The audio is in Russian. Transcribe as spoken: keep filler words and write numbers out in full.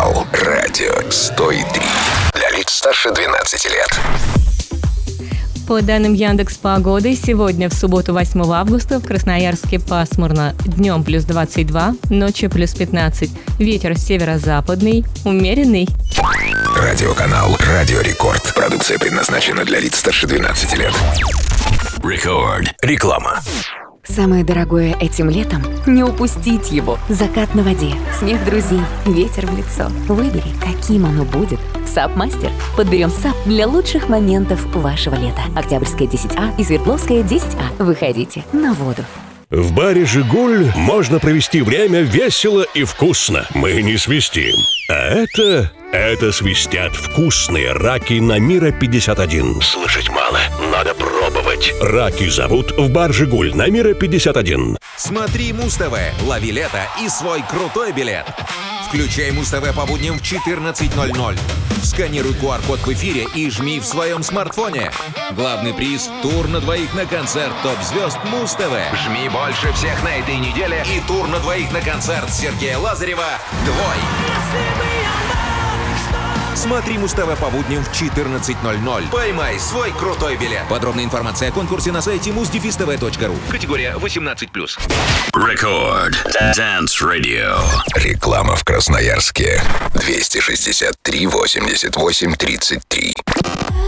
Радиоканал «Радио сто три». Для лиц старше двенадцати лет. По данным Яндекс.Погоды, сегодня, в субботу, восьмого августа, в Красноярске пасмурно. Днем плюс двадцать два, ночью плюс пятнадцать. Ветер северо-западный, умеренный. Радиоканал «Радио Рекорд». Продукция предназначена для лиц старше двенадцати лет. Рекорд. Реклама. Самое дорогое этим летом – не упустить его. Закат на воде, смех друзей, ветер в лицо. Выбери, каким оно будет. САП-мастер. Подберем САП для лучших моментов вашего лета. Октябрьская десять А и Свердловская десять А. Выходите на воду. В баре «Жигуль» можно провести время весело и вкусно. Мы не свистим. А это... Это свистят вкусные раки на Мира пятьдесят один. Слышать мало, надо пробовать. Раки зовут в бар «Жигуль» на Мира пятьдесят один. Смотри Муз-ТВ, лови лето и свой крутой билет. Включай Муз-ТВ по будням в четырнадцать ноль ноль. Сканируй ку ар-код в эфире и жми в своем смартфоне. Главный приз – тур на двоих на концерт топ-звезд Муз-ТВ. Жми больше всех на этой неделе и тур на двоих на концерт Сергея Лазарева «Твой». Смотри Муз-ТВ по будням в четырнадцать ноль ноль. Поймай свой крутой билет. Подробная информация о конкурсе на сайте муз тв точка ру. Категория восемнадцать плюс. Рекорд. Dance Radio. Реклама в Красноярске. двести шестьдесят три восемьдесят восемь тридцать три.